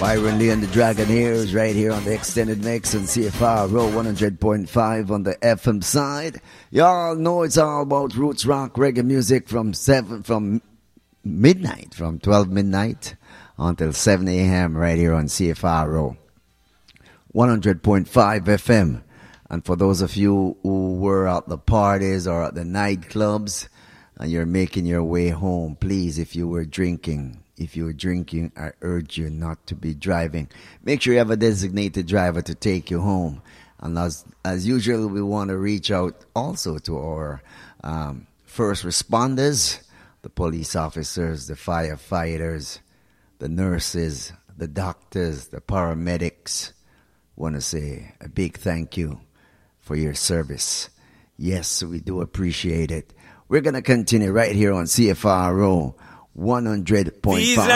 Byron Lee and the Dragonaires right here on the extended mix on CFR Row 100.5 on the FM side. Y'all know it's all about roots rock reggae music from 12 midnight until 7 a.m. right here on CFR Row 100.5 FM. And for those of you who were at the parties or at the nightclubs and you're making your way home, please, if you were drinking, I urge you not to be driving. Make sure you have a designated driver to take you home. And as usual, we want to reach out also to our first responders, the police officers, the firefighters, the nurses, the doctors, the paramedics. Want to say a big thank you for your service. Yes, we do appreciate it. We're going to continue right here on CFRO 100.5.